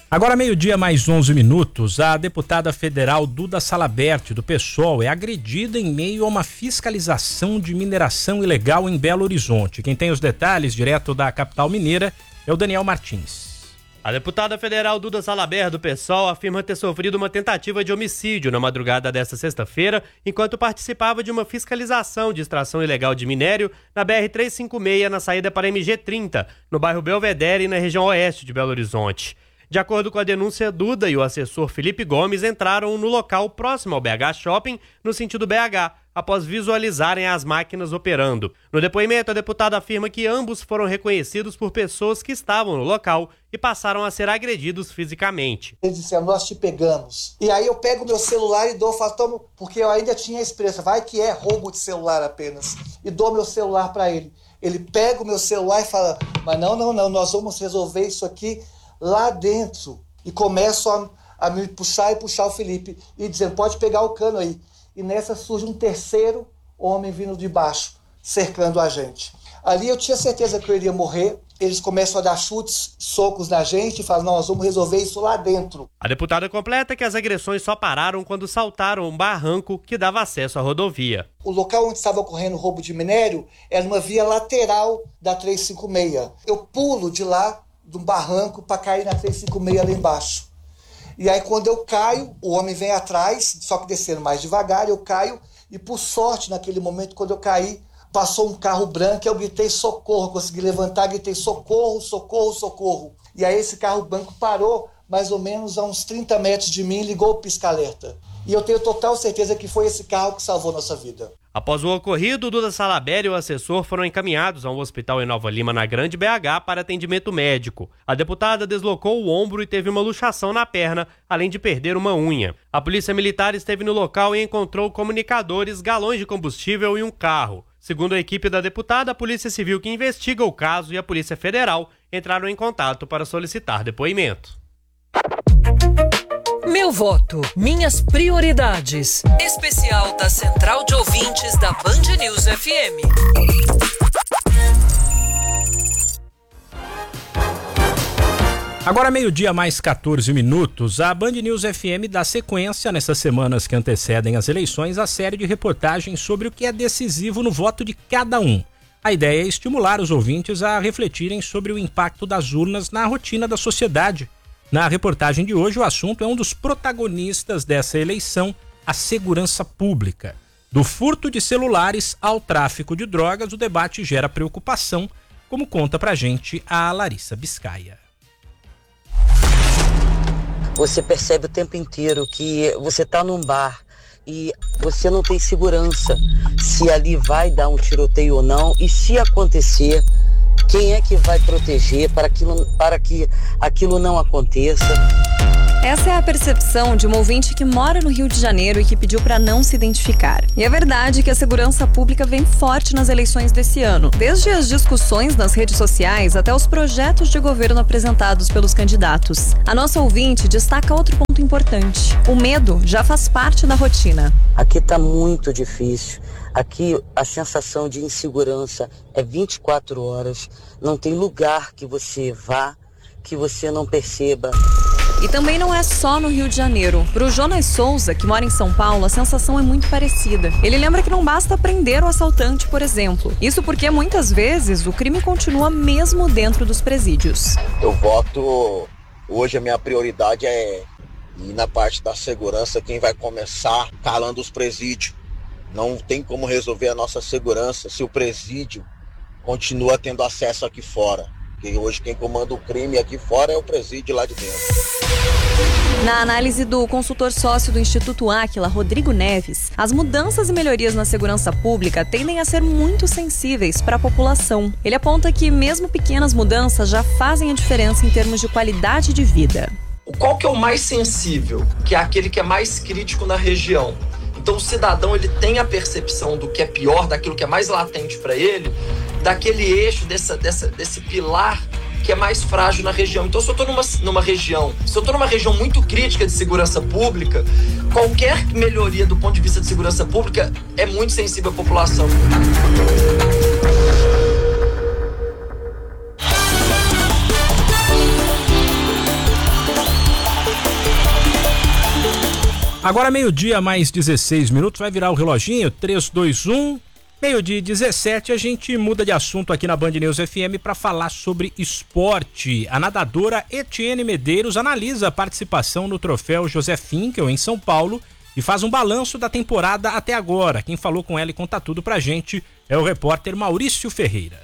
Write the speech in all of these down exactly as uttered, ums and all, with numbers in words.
Agora, meio-dia mais onze minutos, a deputada federal Duda Salabert, do PSOL, é agredida em meio a uma fiscalização de mineração ilegal em Belo Horizonte. Quem tem os detalhes, direto da capital mineira, é o Daniel Martins. A deputada federal Duda Salabert, do PSOL, afirma ter sofrido uma tentativa de homicídio na madrugada desta sexta-feira, enquanto participava de uma fiscalização de extração ilegal de minério na B R trezentos e cinquenta e seis, na saída para M G trinta, no bairro Belvedere, na região oeste de Belo Horizonte. De acordo com a denúncia, Duda e o assessor Felipe Gomes entraram no local próximo ao B H Shopping, no sentido B H, após visualizarem as máquinas operando. No depoimento, a deputada afirma que ambos foram reconhecidos por pessoas que estavam no local e passaram a ser agredidos fisicamente. Eles disseram, nós te pegamos. E aí eu pego meu celular e dou, falo, toma, porque eu ainda tinha a experiência, vai que é roubo de celular apenas. E dou meu celular para ele. Ele pega o meu celular e fala, mas não, não, não, nós vamos resolver isso aqui lá dentro. E começo a, a me puxar e puxar o Felipe e dizendo, pode pegar o cano aí. E nessa surge um terceiro homem vindo de baixo, cercando a gente. Ali eu tinha certeza que eu iria morrer. Eles começam a dar chutes, socos na gente e falam, não, nós vamos resolver isso lá dentro. A deputada completa que as agressões só pararam quando saltaram um barranco que dava acesso à rodovia. O local onde estava ocorrendo o roubo de minério era uma via lateral da trezentos e cinquenta e seis. Eu pulo de lá, de um barranco, para cair na trezentos e cinquenta e seis lá embaixo. E aí quando eu caio, o homem vem atrás, só que descendo mais devagar, eu caio e por sorte naquele momento, quando eu caí, passou um carro branco e eu gritei socorro, consegui levantar, gritei socorro, socorro, socorro. E aí esse carro branco parou mais ou menos a uns trinta metros de mim e ligou o pisca-alerta. E eu tenho total certeza que foi esse carro que salvou nossa vida. Após o ocorrido, Duda Salabert e o assessor foram encaminhados a um hospital em Nova Lima, na Grande B H, para atendimento médico. A deputada deslocou o ombro e teve uma luxação na perna, além de perder uma unha. A polícia militar esteve no local e encontrou comunicadores, galões de combustível e um carro. Segundo a equipe da deputada, a Polícia Civil que investiga o caso e a Polícia Federal entraram em contato para solicitar depoimento. Meu voto, minhas prioridades. Especial da Central de Ouvintes da Band News F M. Agora meio-dia mais quatorze minutos, a Band News F M dá sequência nessas semanas que antecedem as eleições à série de reportagens sobre o que é decisivo no voto de cada um. A ideia é estimular os ouvintes a refletirem sobre o impacto das urnas na rotina da sociedade. Na reportagem de hoje, o assunto é um dos protagonistas dessa eleição, a segurança pública. Do furto de celulares ao tráfico de drogas, o debate gera preocupação, como conta pra gente a Larissa Biscaia. Você percebe o tempo inteiro que você está num bar e você não tem segurança se ali vai dar um tiroteio ou não, e se acontecer, quem é que vai proteger para que, para que aquilo não aconteça? Essa é a percepção de uma ouvinte que mora no Rio de Janeiro e que pediu para não se identificar. E é verdade que a segurança pública vem forte nas eleições desse ano, desde as discussões nas redes sociais até os projetos de governo apresentados pelos candidatos. A nossa ouvinte destaca outro ponto importante: o medo já faz parte da rotina. Aqui está muito difícil. Aqui a sensação de insegurança é vinte e quatro horas. Não tem lugar que você vá que você não perceba. E também não é só no Rio de Janeiro. Para o Jonas Souza, que mora em São Paulo, a sensação é muito parecida. Ele lembra que não basta prender o assaltante, por exemplo. Isso porque muitas vezes o crime continua mesmo dentro dos presídios. Eu voto, hoje a minha prioridade é ir na parte da segurança, quem vai começar calando os presídios. Não tem como resolver a nossa segurança se o presídio continua tendo acesso aqui fora. Porque hoje quem comanda o crime aqui fora é o presídio lá de dentro. Na análise do consultor sócio do Instituto Áquila, Rodrigo Neves, as mudanças e melhorias na segurança pública tendem a ser muito sensíveis para a população. Ele aponta que mesmo pequenas mudanças já fazem a diferença em termos de qualidade de vida. Qual que é o mais sensível? Que é aquele que é mais crítico na região. Então o cidadão ele tem a percepção do que é pior, daquilo que é mais latente para ele, daquele eixo, dessa, dessa, desse pilar que é mais frágil na região. Então, se eu estou numa, numa região, se eu estou numa região muito crítica de segurança pública, qualquer melhoria do ponto de vista de segurança pública é muito sensível à população. Agora meio-dia mais dezesseis minutos, vai virar o reloginho, três, dois, um, meio-dia e dezessete, a gente muda de assunto aqui na Band News F M para falar sobre esporte. A nadadora Etienne Medeiros analisa a participação no troféu José Finkel em São Paulo e faz um balanço da temporada até agora. Quem falou com ela e conta tudo pra gente é o repórter Maurício Ferreira.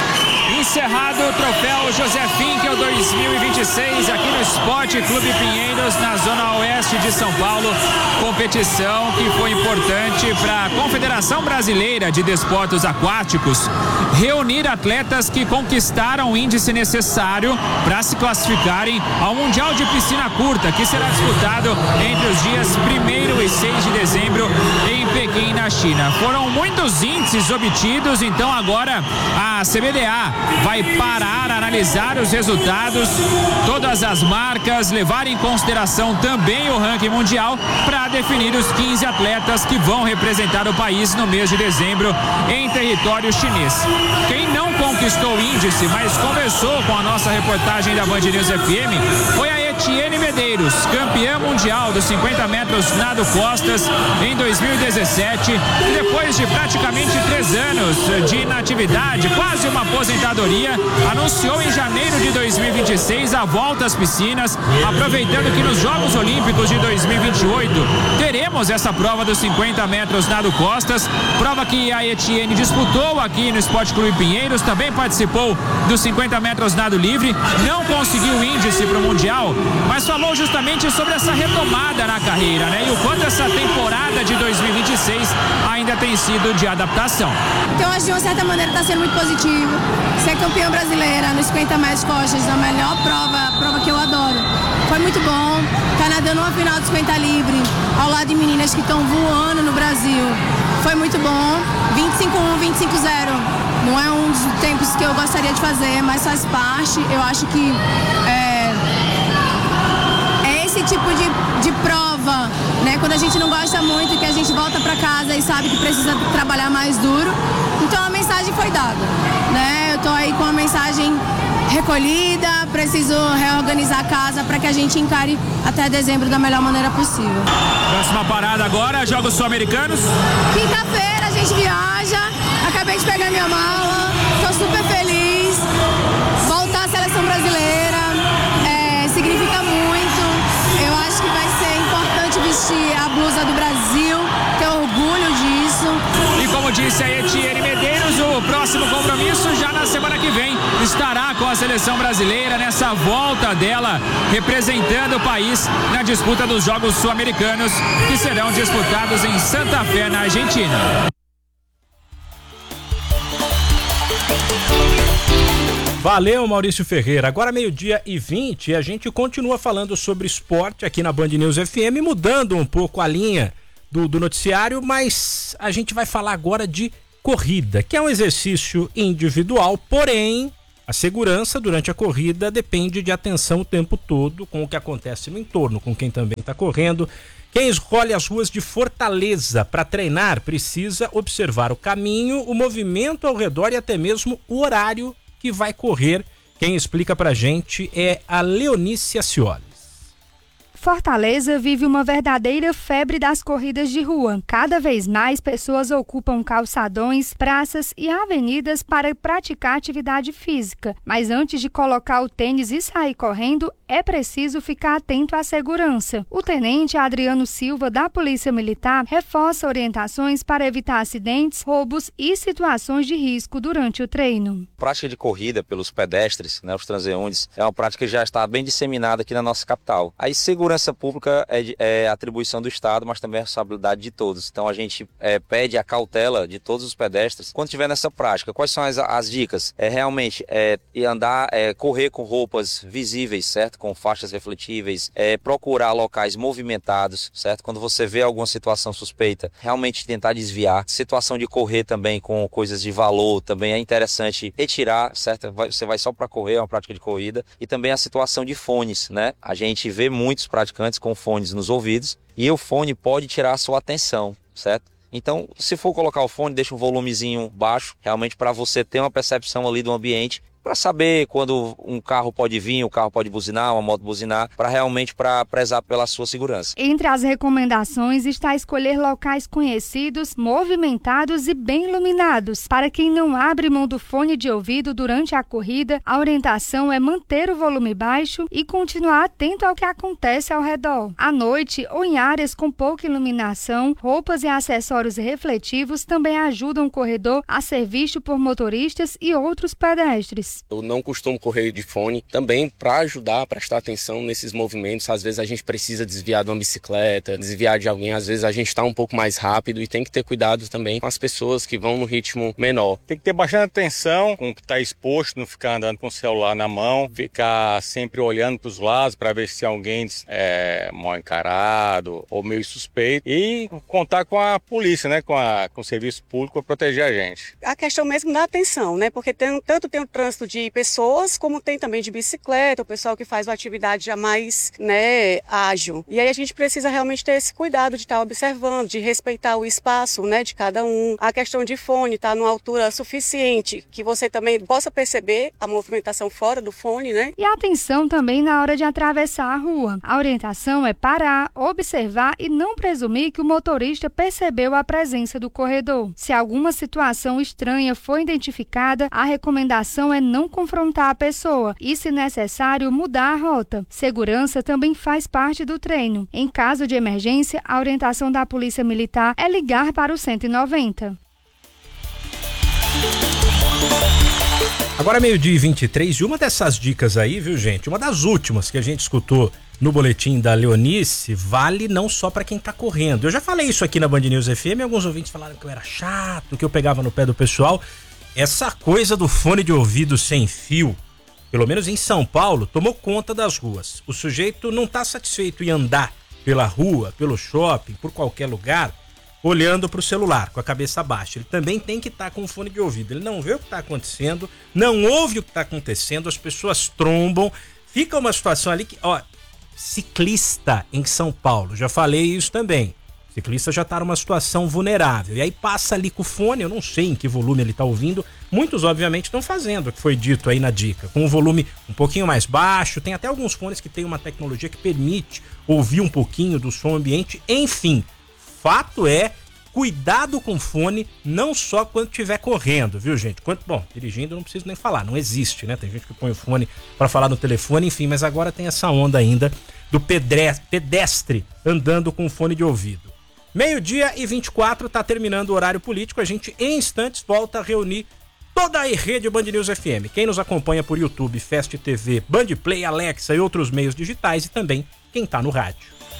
Encerrado o troféu José Finkel dois mil e vinte e seis aqui no Esporte Clube Pinheiros, na zona oeste de São Paulo. Competição que foi importante para a Confederação Brasileira de Desportos Aquáticos reunir atletas que conquistaram o índice necessário para se classificarem ao Mundial de Piscina Curta, que será disputado entre os dias primeiro e seis de dezembro em Pequim, na China. Foram muitos índices obtidos, então agora a C B D A vai parar, analisar os resultados, todas as marcas, levar em consideração também o ranking mundial para definir os quinze atletas que vão representar o país no mês de dezembro em território chinês. Quem não conquistou o índice, mas conversou com a nossa reportagem da Band News F M, foi a Etienne Medeiros, campeã mundial dos cinquenta metros nado costas em dois mil e dezessete, e depois de praticamente três anos de inatividade, quase uma aposentadoria, anunciou em janeiro de dois mil e vinte e seis a volta às piscinas, aproveitando que nos Jogos Olímpicos de dois mil e vinte e oito teremos essa prova dos cinquenta metros nado costas, prova que a Etienne disputou aqui no Esporte Clube Pinheiros, também participou dos cinquenta metros nado livre, não conseguiu o índice para o Mundial, mas falou justamente sobre essa retomada na carreira, né? E o quanto essa temporada de dois mil e vinte e seis ainda tem sido de adaptação. Então, eu acho que de uma certa maneira está sendo muito positivo. Ser campeã brasileira nos cinquenta metros costas, a melhor prova, a prova que eu adoro. Foi muito bom. Tá nadando uma final de cinquenta livre, ao lado de meninas que estão voando no Brasil. Foi muito bom. vinte e cinco um, vinte e cinco zero. Não é um dos tempos que eu gostaria de fazer, mas faz parte. Eu acho que é, é esse tipo de, de prova, né? Quando a gente não gosta muito, que a gente volta para casa e sabe que precisa trabalhar mais duro. Então a mensagem foi dada, né? Eu tô aí com a mensagem recolhida, preciso reorganizar a casa para que a gente encare até dezembro da melhor maneira possível. Próxima parada agora, Jogos Sul-Americanos. Quinta-feira a gente viaja, acabei de pegar minha mala, tô super feliz. Voltar à seleção brasileira é, significa muito. Eu acho que vai ser importante vestir a blusa do Brasil, ter orgulho disso. E como disse a Etienne Medeiros, o próximo compromisso já na semana que vem estará com a seleção brasileira nessa volta dela, representando o país na disputa dos Jogos Sul-Americanos, que serão disputados em Santa Fé, na Argentina. Valeu, Maurício Ferreira. Agora meio-dia e vinte, a gente continua falando sobre esporte aqui na Band News F M, mudando um pouco a linha do, do noticiário, mas a gente vai falar agora de corrida, que é um exercício individual, porém a segurança durante a corrida depende de atenção o tempo todo com o que acontece no entorno, com quem também está correndo. Quem escolhe as ruas de Fortaleza para treinar precisa observar o caminho, o movimento ao redor e até mesmo o horário que vai correr. Quem explica pra gente é a Leonice Acioli. Fortaleza vive uma verdadeira febre das corridas de rua. Cada vez mais pessoas ocupam calçadões, praças e avenidas para praticar atividade física. Mas antes de colocar o tênis e sair correndo, é preciso ficar atento à segurança. O tenente Adriano Silva, da Polícia Militar, reforça orientações para evitar acidentes, roubos e situações de risco durante o treino. A prática de corrida pelos pedestres, né, os transeuntes, é uma prática que já está bem disseminada aqui na nossa capital. Aí, segurança Segurança pública é, é atribuição do Estado, mas também é responsabilidade de todos. Então a gente é, pede a cautela de todos os pedestres. Quando estiver nessa prática, quais são as, as dicas? É realmente é, andar, é, correr com roupas visíveis, certo? Com faixas refletíveis, é, procurar locais movimentados, certo? Quando você vê alguma situação suspeita, realmente tentar desviar. Situação de correr também com coisas de valor, também é interessante retirar, certo? Você vai só para correr, é uma prática de corrida. E também a situação de fones, né? A gente vê muitos praticantes com fones nos ouvidos e o fone pode tirar a sua atenção, certo? Então, se for colocar o fone, deixa um volumezinho baixo, realmente para você ter uma percepção ali do ambiente, para saber quando um carro pode vir, um carro pode buzinar, uma moto buzinar, para realmente para prezar pela sua segurança. Entre as recomendações está escolher locais conhecidos, movimentados e bem iluminados. Para quem não abre mão do fone de ouvido durante a corrida, a orientação é manter o volume baixo e continuar atento ao que acontece ao redor. À noite ou em áreas com pouca iluminação, roupas e acessórios refletivos também ajudam o corredor a ser visto por motoristas e outros pedestres. Eu não costumo correr de fone, também para ajudar a prestar atenção nesses movimentos. Às vezes a gente precisa desviar de uma bicicleta, desviar de alguém, às vezes a gente está um pouco mais rápido e tem que ter cuidado também com as pessoas que vão no ritmo menor. Tem que ter bastante atenção com o que está exposto, não ficar andando com o celular na mão, ficar sempre olhando para os lados para ver se alguém é mal encarado ou meio suspeito e contar com a polícia, né, com, a, com o serviço público para proteger a gente. A questão mesmo da atenção, né, porque tem, tanto tem o trânsito de pessoas como tem também de bicicleta, o pessoal que faz uma atividade já mais, né, ágil. E aí a gente precisa realmente ter esse cuidado de estar observando, de respeitar o espaço, né, de cada um. A questão de fone estar numa altura suficiente que você também possa perceber a movimentação fora do fone, né? E atenção também na hora de atravessar a rua. A orientação é parar, observar e não presumir que o motorista percebeu a presença do corredor. Se alguma situação estranha for identificada, a recomendação é não confrontar a pessoa e, se necessário, mudar a rota. Segurança também faz parte do treino. Em caso de emergência, a orientação da Polícia Militar é ligar para o cento e noventa. Agora meio-dia e vinte e três, e uma dessas dicas aí, viu, gente? Uma das últimas que a gente escutou no boletim da Leonice, vale não só para quem tá correndo. Eu já falei isso aqui na Band News F M, alguns ouvintes falaram que eu era chato, que eu pegava no pé do pessoal. Essa coisa do fone de ouvido sem fio, pelo menos em São Paulo, tomou conta das ruas. O sujeito não tá satisfeito em andar pela rua, pelo shopping, por qualquer lugar, olhando para o celular, com a cabeça baixa. Ele também tem que estar com o fone de ouvido. Ele não vê o que está acontecendo, não ouve o que está acontecendo, as pessoas trombam. Fica uma situação ali que, ó, ciclista em São Paulo, já falei isso também. O ciclista já está numa situação vulnerável. E aí passa ali com o fone, eu não sei em que volume ele está ouvindo. Muitos, obviamente, estão fazendo o que foi dito aí na dica, com o volume um pouquinho mais baixo. Tem até alguns fones que tem uma tecnologia que permite ouvir um pouquinho do som ambiente. Enfim, fato é, cuidado com o fone, não só quando estiver correndo, viu, gente? Quando, bom, dirigindo não preciso nem falar, não existe, né? Tem gente que põe o fone para falar no telefone, enfim, mas agora tem essa onda ainda do pedestre andando com fone de ouvido. Meio-dia e vinte e quatro, tá terminando o horário político, a gente em instantes volta a reunir toda a rede Band News F M. Quem nos acompanha por YouTube, Fast T V, Band Play, Alexa e outros meios digitais e também quem tá no rádio.